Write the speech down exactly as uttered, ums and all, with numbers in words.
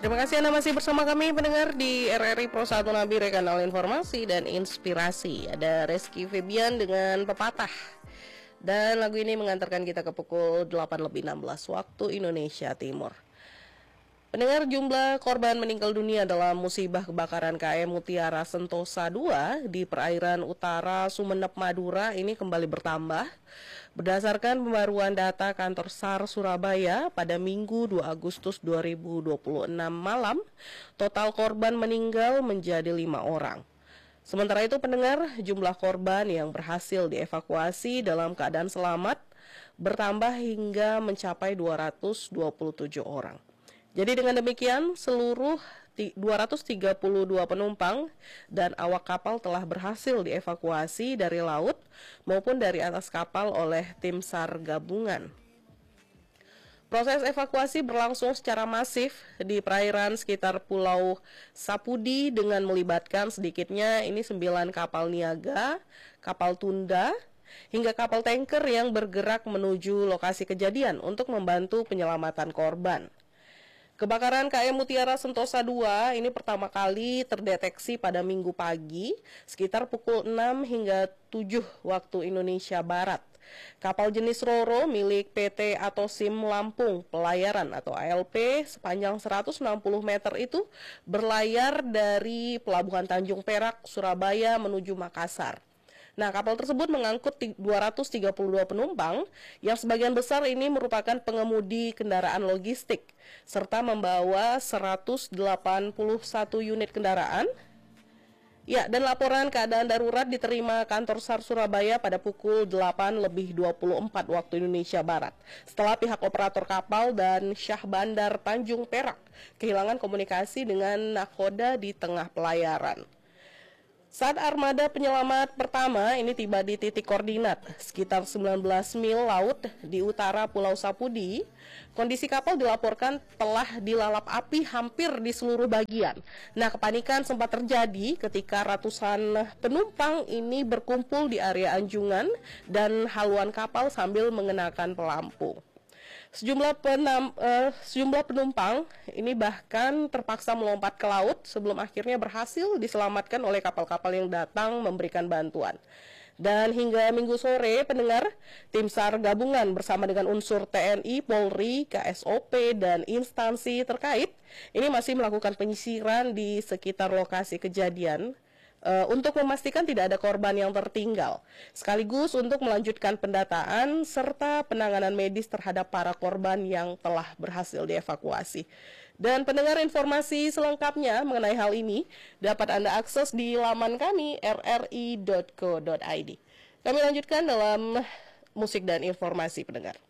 Terima kasih Anda masih bersama kami pendengar di R R I Pro satu Nabire, kanal informasi dan inspirasi. Ada Reski Febian dengan Pepatah. Dan lagu ini mengantarkan kita ke pukul delapan lebih enam belas waktu Indonesia Timur. Pendengar, jumlah korban meninggal dunia dalam musibah kebakaran K M Mutiara Sentosa dua di perairan utara Sumeneb, Madura ini kembali bertambah. Berdasarkan pembaruan data kantor S A R Surabaya pada Minggu dua Agustus dua ribu dua puluh enam malam, total korban meninggal menjadi lima orang. Sementara itu pendengar, jumlah korban yang berhasil dievakuasi dalam keadaan selamat bertambah hingga mencapai dua ratus dua puluh tujuh orang. Jadi dengan demikian, seluruh dua ratus tiga puluh dua penumpang dan awak kapal telah berhasil dievakuasi dari laut maupun dari atas kapal oleh tim S A R gabungan. Proses evakuasi berlangsung secara masif di perairan sekitar Pulau Sapudi dengan melibatkan sedikitnya ini sembilan kapal niaga, kapal tunda, hingga kapal tanker yang bergerak menuju lokasi kejadian untuk membantu penyelamatan korban. Kebakaran K M Mutiara Sentosa dua ini pertama kali terdeteksi pada Minggu pagi sekitar pukul enam hingga tujuh waktu Indonesia Barat. Kapal jenis Roro milik P T Atosim Lampung Pelayaran atau A L P sepanjang seratus enam puluh meter itu berlayar dari Pelabuhan Tanjung Perak, Surabaya menuju Makassar. Nah, kapal tersebut mengangkut dua ratus tiga puluh dua penumpang yang sebagian besar ini merupakan pengemudi kendaraan logistik serta membawa seratus delapan puluh satu unit kendaraan. Ya, dan laporan keadaan darurat diterima kantor S A R Surabaya pada pukul delapan lebih dua puluh empat waktu Indonesia Barat. Setelah pihak operator kapal dan Syah Bandar Tanjung Perak kehilangan komunikasi dengan nakoda di tengah pelayaran. Saat armada penyelamat pertama ini tiba di titik koordinat sekitar sembilan belas mil laut di utara Pulau Sapudi, kondisi kapal dilaporkan telah dilalap api hampir di seluruh bagian. Nah, kepanikan sempat terjadi ketika ratusan penumpang ini berkumpul di area anjungan dan haluan kapal sambil mengenakan pelampu. Sejumlah, penam, uh, sejumlah penumpang ini bahkan terpaksa melompat ke laut sebelum akhirnya berhasil diselamatkan oleh kapal-kapal yang datang memberikan bantuan. Dan hingga Minggu sore, pendengar, tim S A R gabungan bersama dengan unsur T N I, Polri, K S O P, dan instansi terkait ini masih melakukan penyisiran di sekitar lokasi kejadian Uh, untuk memastikan tidak ada korban yang tertinggal, sekaligus untuk melanjutkan pendataan serta penanganan medis terhadap para korban yang telah berhasil dievakuasi. Dan pendengar, informasi selengkapnya mengenai hal ini dapat Anda akses di laman kami r r i dot co dot i d. Kami lanjutkan dalam musik dan informasi pendengar.